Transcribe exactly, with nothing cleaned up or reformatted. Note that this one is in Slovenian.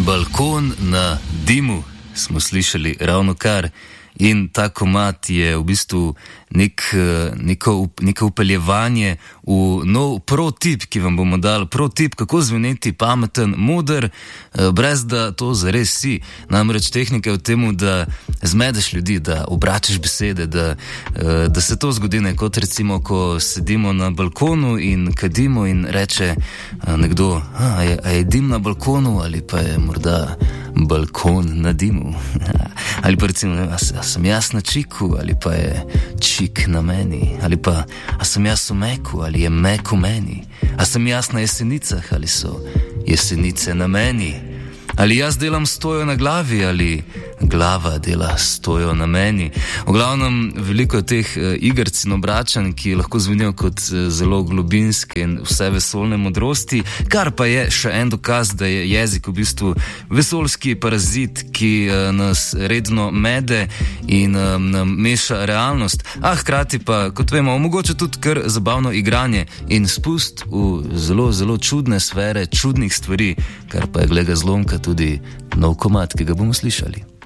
Balkon na dimu smo slišali ravno kar in ta komad je v bistvu nek, neko, neko upeljevanje v nov pro-tip, ki vam bomo dali pro-tip, kako zveneti pameten, moder, brez da to zares si. Namreč tehnika je v temu, da zmedeš ljudi, da obračaš besede, da, da se to zgodi nekot recimo, ko sedimo na balkonu in kadimo in reče nekdo, a je, a je dim na balkonu ali pa je morda balkon na dimu. Ali pa recimo, a, a sem jaz na čiku ali pa je čik na meni, ali pa a sem jaz v meku ali je mek v meni, a sem jaz na jesenicah ali so jesenice na meni, ali jaz delam stojo na glavi ali glava dela stojo na meni. V glavnem, veliko je teh uh, igrc in obračanj, ki lahko zvenijo kot uh, zelo globinske in vse vesolne modrosti, kar pa je še en dokaz, da je jezik v bistvu vesoljski parazit, ki uh, nas redno mede in uh, nam meša realnost, a hkrati pa, kot vemo, omogoča tudi kar zabavno igranje in spust v zelo, zelo čudne sfere, čudnih stvari, kar pa je, glej ga zlomka, tudi nov komad, ki ga bomo slišali.